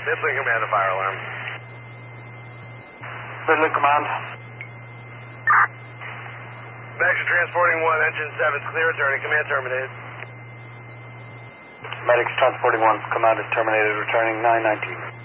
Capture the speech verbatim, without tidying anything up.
Midland Command, a fire alarm. Midland Command. Medics transporting one, engine seven, clear returning, command terminated. Medics transporting one, command is terminated, returning nine nineteen.